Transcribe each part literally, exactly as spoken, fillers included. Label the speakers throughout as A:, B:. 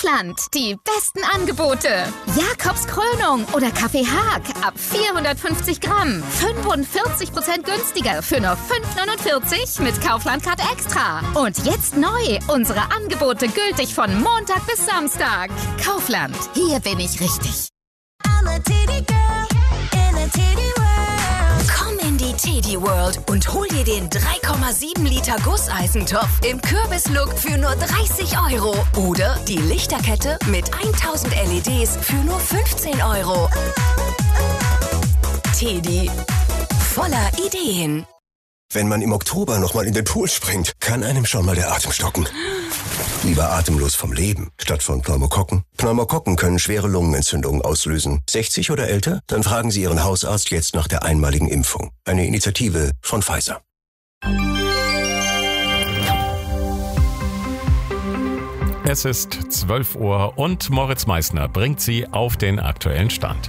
A: Kaufland. Die besten Angebote. Jakobs Krönung oder Kaffee Haag ab vierhundertfünfzig Gramm. fünfundvierzig Prozent günstiger für nur fünf neunundvierzig mit Kaufland-Card Extra. Und jetzt neu. Unsere Angebote gültig von Montag bis Samstag. Kaufland. Hier bin ich richtig.
B: I'm a Teddy girl in a Teddy world.
C: Komm in die Teddy World und hol dir den drei Komma sieben Liter Gusseisentopf im Kürbislook für nur dreißig Euro. Oder die Lichterkette mit tausend L E Ds für nur fünfzehn Euro. Teddy. Voller Ideen.
D: Wenn man im Oktober nochmal in den Pool springt, kann einem schon mal der Atem stocken. Lieber atemlos vom Leben, statt von Pneumokokken. Pneumokokken können schwere Lungenentzündungen auslösen. sechzig oder älter? Dann fragen Sie Ihren Hausarzt jetzt nach der einmaligen Impfung. Eine Initiative von Pfizer.
E: Es ist zwölf Uhr und Moritz Meissner bringt Sie auf den aktuellen Stand.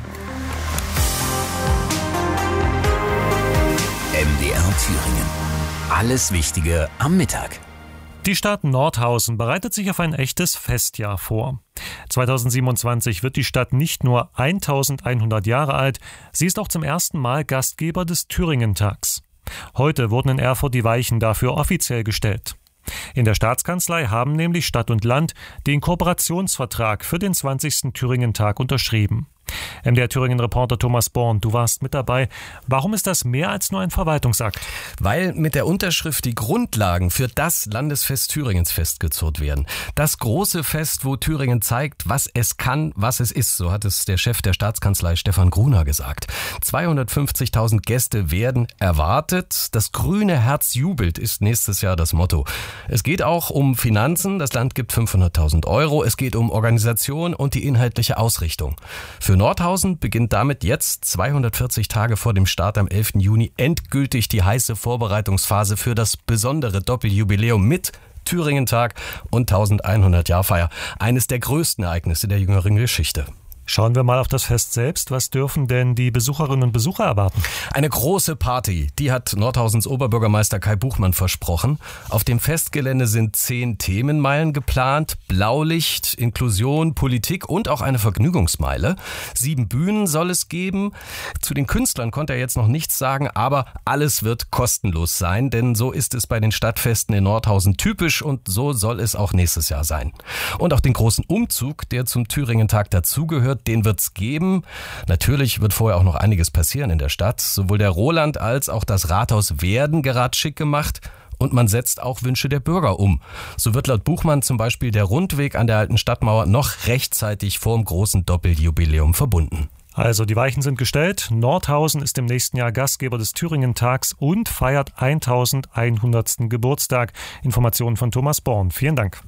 F: M D R Thüringen. Alles Wichtige am Mittag.
G: Die Stadt Nordhausen bereitet sich auf ein echtes Festjahr vor. zweitausendsiebenundzwanzig wird die Stadt nicht nur eintausendeinhundert Jahre alt, sie ist auch zum ersten Mal Gastgeber des Thüringen-Tags. Heute wurden in Erfurt die Weichen dafür offiziell gestellt. In der Staatskanzlei haben nämlich Stadt und Land den Kooperationsvertrag für den zwanzigsten Thüringen-Tag unterschrieben. M D R Thüringen-Reporter Thomas Born, du warst mit dabei. Warum ist das mehr als nur ein Verwaltungsakt?
H: Weil mit der Unterschrift die Grundlagen für das Landesfest Thüringens festgezurrt werden. Das große Fest, wo Thüringen zeigt, was es kann, was es ist. So hat es der Chef der Staatskanzlei Stefan Gruner gesagt. zweihundertfünfzigtausend Gäste werden erwartet. Das grüne Herz jubelt ist nächstes Jahr das Motto. Es geht auch um Finanzen. Das Land gibt fünfhunderttausend Euro. Es geht um Organisation und die inhaltliche Ausrichtung. Für Nordhausen beginnt damit jetzt, zweihundertvierzig Tage vor dem Start am elften Juni, endgültig die heiße Vorbereitungsphase für das besondere Doppeljubiläum mit Thüringen-Tag und eintausendeinhundert-Jahr-Feier. Eines der größten Ereignisse der jüngeren Geschichte.
G: Schauen wir mal auf das Fest selbst. Was dürfen denn die Besucherinnen und Besucher erwarten?
H: Eine große Party, die hat Nordhausens Oberbürgermeister Kai Buchmann versprochen. Auf dem Festgelände sind zehn Themenmeilen geplant. Blaulicht, Inklusion, Politik und auch eine Vergnügungsmeile. Sieben Bühnen soll es geben. Zu den Künstlern konnte er jetzt noch nichts sagen, aber alles wird kostenlos sein, denn so ist es bei den Stadtfesten in Nordhausen typisch und so soll es auch nächstes Jahr sein. Und auch den großen Umzug, der zum Thüringen-Tag dazugehört, den wird's geben. Natürlich wird vorher auch noch einiges passieren in der Stadt. Sowohl der Roland als auch das Rathaus werden gerade schick gemacht und man setzt auch Wünsche der Bürger um. So wird laut Buchmann zum Beispiel der Rundweg an der alten Stadtmauer noch rechtzeitig vor dem großen Doppeljubiläum verbunden.
G: Also die Weichen sind gestellt. Nordhausen ist im nächsten Jahr Gastgeber des Thüringen-Tags und feiert eintausendeinhundertsten Geburtstag. Informationen von Thomas Born. Vielen Dank.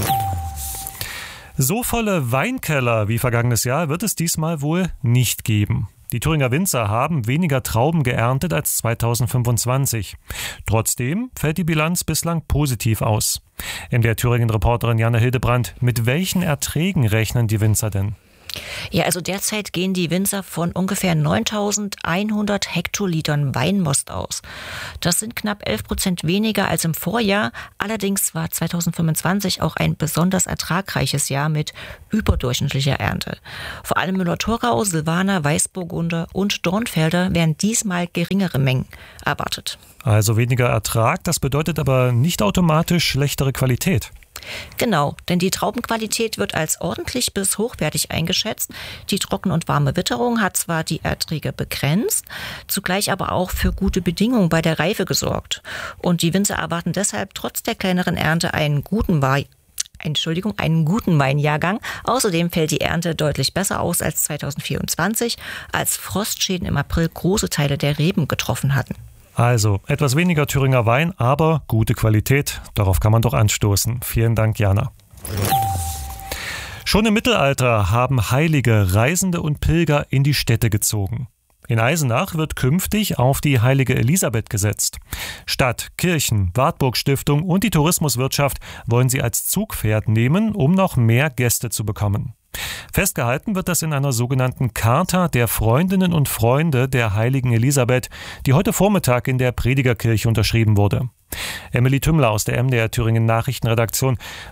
G: So volle Weinkeller wie vergangenes Jahr wird es diesmal wohl nicht geben. Die Thüringer Winzer haben weniger Trauben geerntet als zweitausendfünfundzwanzig. Trotzdem fällt die Bilanz bislang positiv aus. M D R Thüringen-Reporterin Jana Hildebrandt, mit welchen Erträgen rechnen die Winzer denn?
I: Ja, also derzeit gehen die Winzer von ungefähr neuntausendeinhundert Hektolitern Weinmost aus. Das sind knapp elf Prozent weniger als im Vorjahr. Allerdings war zweitausendfünfundzwanzig auch ein besonders ertragreiches Jahr mit überdurchschnittlicher Ernte. Vor allem Müller-Thurgau, Silvaner, Weißburgunder und Dornfelder werden diesmal geringere Mengen erwartet.
G: Also weniger Ertrag, das bedeutet aber nicht automatisch schlechtere Qualität.
I: Genau, denn die Traubenqualität wird als ordentlich bis hochwertig eingeschätzt. Die trockene und warme Witterung hat zwar die Erträge begrenzt, zugleich aber auch für gute Bedingungen bei der Reife gesorgt. Und die Winzer erwarten deshalb trotz der kleineren Ernte einen guten Wein. Entschuldigung, einen guten Weinjahrgang. Außerdem fällt die Ernte deutlich besser aus als zweitausendvierundzwanzig, als Frostschäden im April große Teile der Reben getroffen hatten.
G: Also etwas weniger Thüringer Wein, aber gute Qualität. Darauf kann man doch anstoßen. Vielen Dank, Jana. Schon im Mittelalter haben Heilige, Reisende und Pilger in die Städte gezogen. In Eisenach wird künftig auf die Heilige Elisabeth gesetzt. Stadt, Kirchen, Wartburg-Stiftung und die Tourismuswirtschaft wollen sie als Zugpferd nehmen, um noch mehr Gäste zu bekommen. Festgehalten wird das in einer sogenannten Charta der Freundinnen und Freunde der Heiligen Elisabeth, die heute Vormittag in der Predigerkirche unterschrieben wurde. Emily Tümmler aus der M D R Thüringen Nachrichtenredaktion.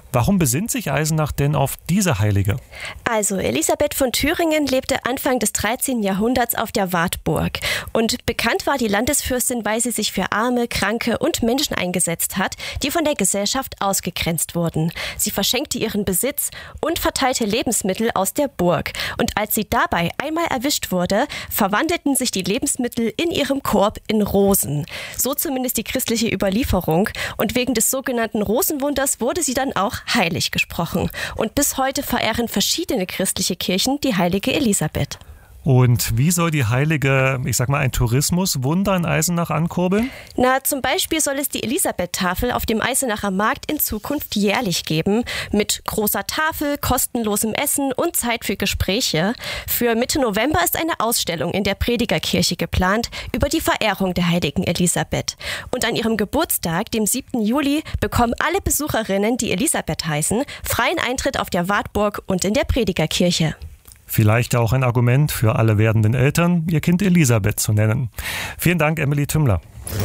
G: Warum besinnt sich Eisenach denn auf diese Heilige?
J: Also, Elisabeth von Thüringen lebte Anfang des dreizehnten Jahrhunderts auf der Wartburg. Und bekannt war die Landesfürstin, weil sie sich für Arme, Kranke und Menschen eingesetzt hat, die von der Gesellschaft ausgegrenzt wurden. Sie verschenkte ihren Besitz und verteilte Lebensmittel aus der Burg. Und als sie dabei einmal erwischt wurde, verwandelten sich die Lebensmittel in ihrem Korb in Rosen. So zumindest die christliche Überlieferung. Und wegen des sogenannten Rosenwunders wurde sie dann auch heilig gesprochen. Und bis heute verehren verschiedene christliche Kirchen die heilige Elisabeth.
G: Und wie soll die Heilige, ich sag mal, ein Tourismuswunder in Eisenach ankurbeln?
J: Na, zum Beispiel soll es die Elisabeth-Tafel auf dem Eisenacher Markt in Zukunft jährlich geben. Mit großer Tafel, kostenlosem Essen und Zeit für Gespräche. Für Mitte November ist eine Ausstellung in der Predigerkirche geplant über die Verehrung der heiligen Elisabeth. Und an ihrem Geburtstag, dem siebten Juli, bekommen alle Besucherinnen, die Elisabeth heißen, freien Eintritt auf der Wartburg und in der Predigerkirche.
G: Vielleicht auch ein Argument für alle werdenden Eltern, ihr Kind Elisabeth zu nennen. Vielen Dank, Emily Tümmler.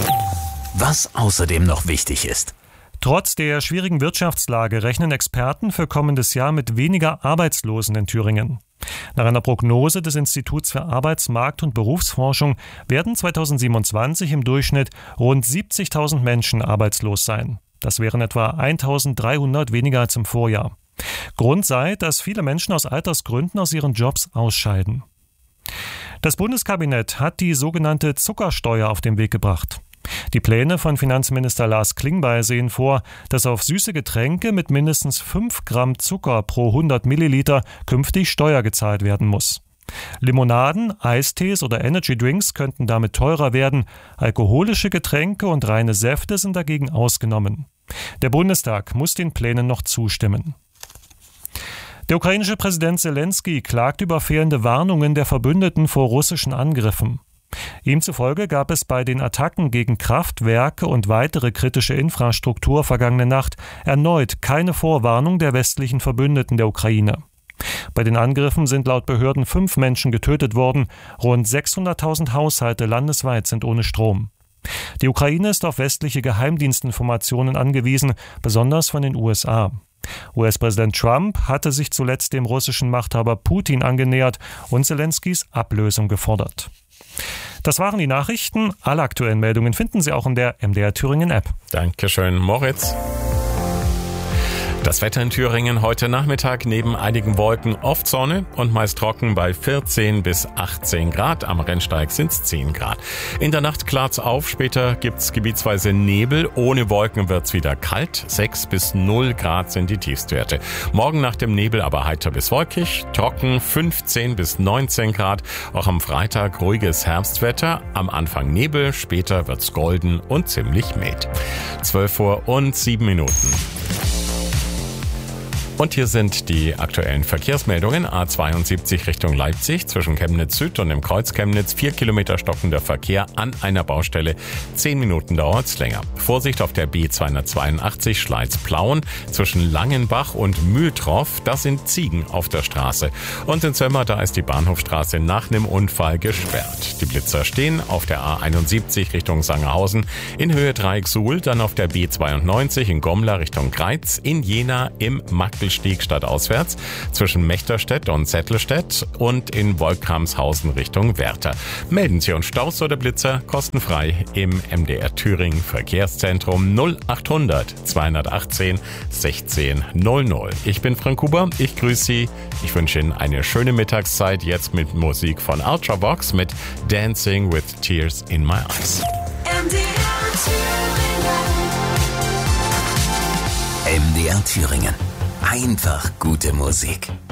F: Was außerdem noch wichtig ist.
G: Trotz der schwierigen Wirtschaftslage rechnen Experten für kommendes Jahr mit weniger Arbeitslosen in Thüringen. Nach einer Prognose des Instituts für Arbeitsmarkt- und Berufsforschung werden zweitausendsiebenundzwanzig im Durchschnitt rund siebzigtausend Menschen arbeitslos sein. Das wären etwa eintausenddreihundert weniger als im Vorjahr. Grund sei, dass viele Menschen aus Altersgründen aus ihren Jobs ausscheiden. Das Bundeskabinett hat die sogenannte Zuckersteuer auf den Weg gebracht. Die Pläne von Finanzminister Lars Klingbeil sehen vor, dass auf süße Getränke mit mindestens fünf Gramm Zucker pro hundert Milliliter künftig Steuer gezahlt werden muss. Limonaden, Eistees oder Energydrinks könnten damit teurer werden. Alkoholische Getränke und reine Säfte sind dagegen ausgenommen. Der Bundestag muss den Plänen noch zustimmen. Der ukrainische Präsident Zelensky klagt über fehlende Warnungen der Verbündeten vor russischen Angriffen. Ihm zufolge gab es bei den Attacken gegen Kraftwerke und weitere kritische Infrastruktur vergangene Nacht erneut keine Vorwarnung der westlichen Verbündeten der Ukraine. Bei den Angriffen sind laut Behörden fünf Menschen getötet worden, rund sechshunderttausend Haushalte landesweit sind ohne Strom. Die Ukraine ist auf westliche Geheimdienstinformationen angewiesen, besonders von den U S A. U S-Präsident Trump hatte sich zuletzt dem russischen Machthaber Putin angenähert und Zelenskys Ablösung gefordert. Das waren die Nachrichten. Alle aktuellen Meldungen finden Sie auch in der M D R Thüringen App.
E: Dankeschön, Moritz. Das Wetter in Thüringen heute Nachmittag neben einigen Wolken oft Sonne und meist trocken bei vierzehn bis achtzehn Grad. Am Rennsteig sind es zehn Grad. In der Nacht klart's auf, später gibt's gebietsweise Nebel. Ohne Wolken wird's wieder kalt. sechs bis null Grad sind die Tiefstwerte. Morgen nach dem Nebel aber heiter bis wolkig, trocken fünfzehn bis neunzehn Grad. Auch am Freitag ruhiges Herbstwetter. Am Anfang Nebel, später wird's golden und ziemlich mild. zwölf Uhr und sieben Minuten. Und hier sind die aktuellen Verkehrsmeldungen. A zweiundsiebzig Richtung Leipzig zwischen Chemnitz Süd und dem Kreuz Chemnitz. Vier Kilometer stockender Verkehr an einer Baustelle. Zehn Minuten dauert's länger. Vorsicht auf der B zweihundertzweiundachtzig Schleiz-Plauen zwischen Langenbach und Mühltroff. Das sind Ziegen auf der Straße. Und in Sömmer, da ist die Bahnhofstraße nach einem Unfall gesperrt. Die Blitzer stehen auf der A einundsiebzig Richtung Sangerhausen. In Höhe Dreieck-Suhl, dann auf der B zweiundneunzig in Gommler Richtung Greiz. In Jena im Magdeburg Stieg stadtauswärts zwischen Mechterstedt und Zettelstedt und in Wolkramshausen Richtung Werther. Melden Sie uns Staus oder Blitzer kostenfrei im M D R Thüringen Verkehrszentrum null achthundert zweihundertachtzehn sechzehn null null. Ich bin Frank Huber, ich grüße Sie. Ich wünsche Ihnen eine schöne Mittagszeit jetzt mit Musik von Ultravox mit Dancing with Tears in My Eyes.
B: M D R Thüringen.
F: M D R Thüringen. Einfach gute Musik.